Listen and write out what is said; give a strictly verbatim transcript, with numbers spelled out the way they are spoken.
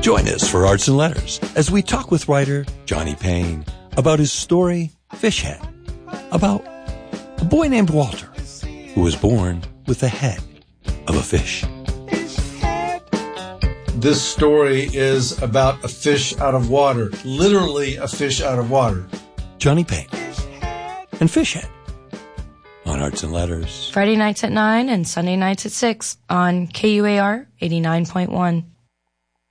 Join us for Arts and Letters as we talk with writer Johnny Payne about his story, Fish Head, about a boy named Walter who was born with the head of a fish. This story is about a fish out of water, literally a fish out of water. Johnny Payne and Fish Head on Arts and Letters. Friday nights at nine and Sunday nights at six on K U A R eighty-nine point one.